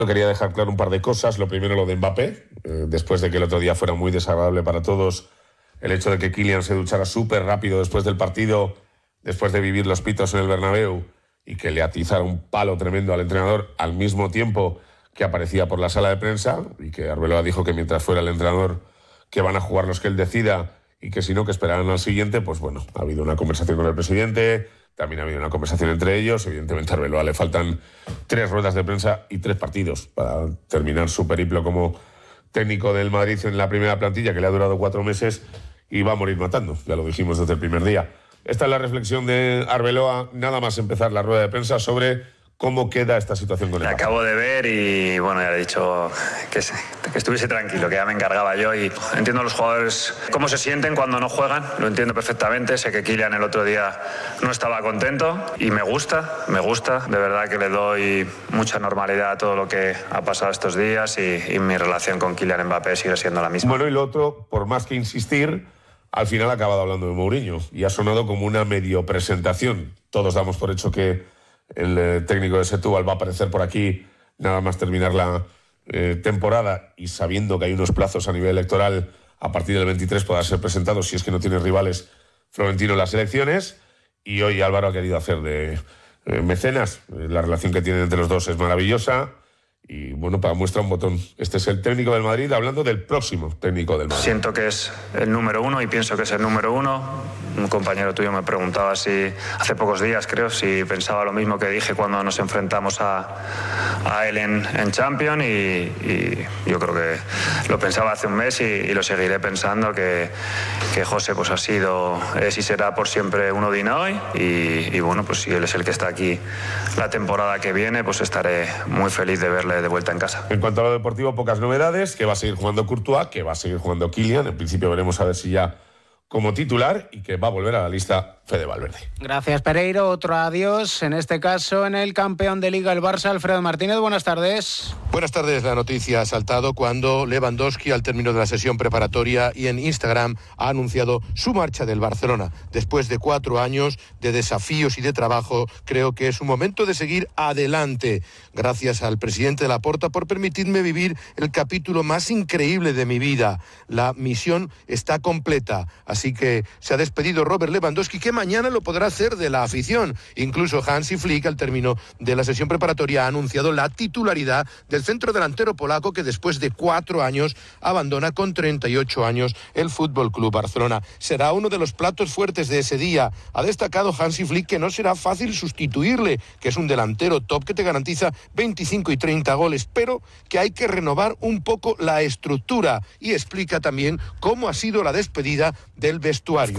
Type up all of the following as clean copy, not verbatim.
Quería dejar claro un par de cosas. Lo primero, lo de Mbappé. Después de que el otro día fuera muy desagradable para todos el hecho de que Kylian se duchara súper rápido después del partido, después de vivir los pitos en el Bernabéu, y que le atizara un palo tremendo al entrenador al mismo tiempo que aparecía por la sala de prensa, y que Arbeloa dijo que mientras fuera el entrenador que van a jugar los que él decida y que si no, que esperaran al siguiente. Pues bueno, ha habido una conversación con el presidente, también ha habido una conversación entre ellos. Evidentemente a Arbeloa le faltan 3 ruedas de prensa y 3 partidos para terminar su periplo como técnico del Madrid en la primera plantilla, que le ha durado 4 meses y va a morir matando, ya lo dijimos desde el primer día. Esta es la reflexión de Arbeloa, nada más empezar la rueda de prensa, sobre cómo queda esta situación con el Barça. Acabo de ver y bueno, ya le he dicho que estuviese tranquilo, que ya me encargaba yo, y entiendo a los jugadores cómo se sienten cuando no juegan, lo entiendo perfectamente. Sé que Kylian el otro día no estaba contento y me gusta, de verdad que le doy mucha normalidad a todo lo que ha pasado estos días, y mi relación con Kylian Mbappé sigue siendo la misma. Bueno, y lo otro, por más que insistir, al final ha acabado hablando de Mourinho y ha sonado como una medio presentación. Todos damos por hecho que el técnico de Setúbal va a aparecer por aquí nada más terminar la temporada, y sabiendo que hay unos plazos a nivel electoral a partir del 23 para ser presentado, si es que no tiene rivales Florentino en las elecciones. Y hoy Álvaro ha querido hacer de mecenas. La relación que tienen entre los dos es maravillosa. Y bueno, para muestra un botón. Este es el técnico del Madrid hablando del próximo técnico del Madrid. Siento que es el número 1 y pienso que es el número 1. Un compañero tuyo me preguntaba si, hace pocos días creo, si pensaba lo mismo que dije cuando nos enfrentamos a él en Champions, y yo creo que lo pensaba hace un mes y lo seguiré pensando, que José pues ha sido, es y será por siempre un Odinoy, y bueno, pues si él es el que está aquí la temporada que viene, pues estaré muy feliz de verle de vuelta en casa. En cuanto a lo deportivo, pocas novedades, que va a seguir jugando Courtois, que va a seguir jugando Kylian. En principio veremos a ver si ya como titular, y que va a volver a la lista Fede Valverde. Gracias, Pereiro. Otro adiós, en este caso en el campeón de Liga, el Barça. Alfredo Martínez, buenas tardes. Buenas tardes. La noticia ha saltado cuando Lewandowski, al término de la sesión preparatoria y en Instagram, ha anunciado su marcha del Barcelona. Después de 4 años de desafíos y de trabajo, creo que es un momento de seguir adelante. Gracias al presidente de Laporta por permitirme vivir el capítulo más increíble de mi vida. La misión está completa. Así que se ha despedido Robert Lewandowski, que mañana lo podrá hacer de la afición. Incluso Hansi Flick, al término de la sesión preparatoria, ha anunciado la titularidad del centro delantero polaco, que después de 4 años abandona con 38 años el Fútbol Club Barcelona. Será uno de los platos fuertes de ese día. Ha destacado Hansi Flick que no será fácil sustituirle, que es un delantero top que te garantiza 25 y 30 goles, pero que hay que renovar un poco la estructura, y explica también cómo ha sido la despedida del vestuario.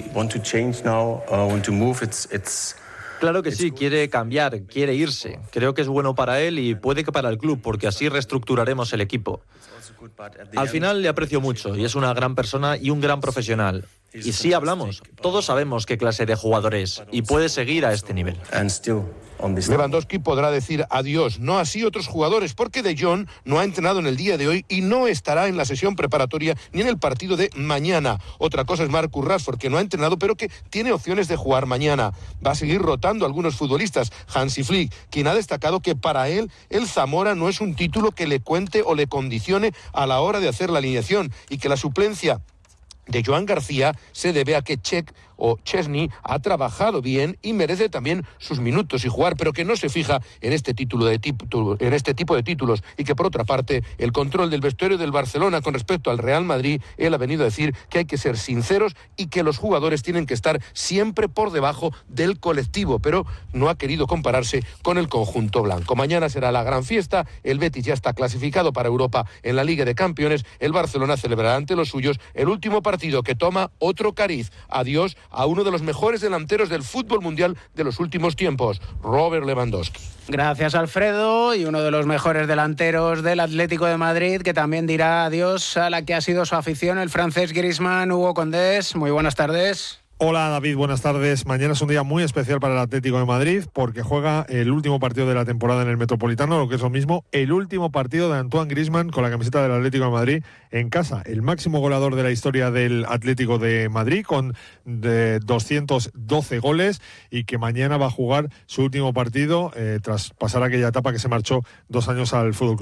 Claro que sí, quiere cambiar, quiere irse. Creo que es bueno para él y puede que para el club, porque así reestructuraremos el equipo. Al final le aprecio mucho y es una gran persona y un gran profesional. Y sí hablamos, todos sabemos qué clase de jugador es y puede seguir a este nivel. Lewandowski podrá decir adiós, no así otros jugadores, porque De Jong no ha entrenado en el día de hoy y no estará en la sesión preparatoria ni en el partido de mañana. Otra cosa es Marcus Rashford, que no ha entrenado pero que tiene opciones de jugar mañana. Va a seguir rotando algunos futbolistas. Hansi Flick, quien ha destacado que para él el Zamora no es un título que le cuente o le condicione a la hora de hacer la alineación, y que la suplencia de Joan García se debe a que Chesney ha trabajado bien y merece también sus minutos y jugar, pero que no se fija en este tipo de títulos, y que por otra parte el control del vestuario del Barcelona con respecto al Real Madrid, él ha venido a decir que hay que ser sinceros y que los jugadores tienen que estar siempre por debajo del colectivo, pero no ha querido compararse con el conjunto blanco. Mañana será la gran fiesta, el Betis ya está clasificado para Europa en la Liga de Campeones, el Barcelona celebrará ante los suyos el último partido que toma otro cariz. Adiós a uno de los mejores delanteros del fútbol mundial de los últimos tiempos, Robert Lewandowski. Gracias, Alfredo. Y uno de los mejores delanteros del Atlético de Madrid, que también dirá adiós a la que ha sido su afición, el francés Griezmann. Hugo Condés, muy buenas tardes. Hola David, buenas tardes. Mañana es un día muy especial para el Atlético de Madrid porque juega el último partido de la temporada en el Metropolitano, lo que es lo mismo, el último partido de Antoine Griezmann con la camiseta del Atlético de Madrid en casa. El máximo goleador de la historia del Atlético de Madrid con 212 goles y que mañana va a jugar su último partido tras pasar aquella etapa que se marchó 2 años al Fútbol Club